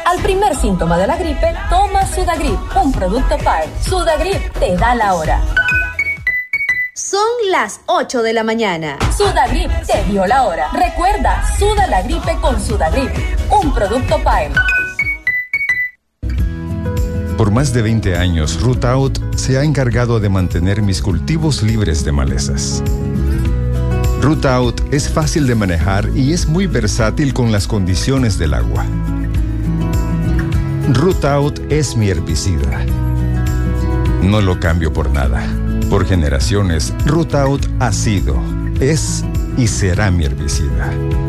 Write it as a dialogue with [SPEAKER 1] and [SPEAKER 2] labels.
[SPEAKER 1] Al primer síntoma de la gripe, toma Sudagrip, un producto Par. Sudagrip te da la hora.
[SPEAKER 2] Son las 8 de la mañana.
[SPEAKER 1] Sudagrip te dio la hora. Recuerda, suda la gripe con Sudagrip, un producto Par.
[SPEAKER 3] Por más de 20 años, Rootout se ha encargado de mantener mis cultivos libres de malezas. Rootout es fácil de manejar y es muy versátil con las condiciones del agua. Rootout es mi herbicida. No lo cambio por nada. Por generaciones, Rootout ha sido, es y será mi herbicida.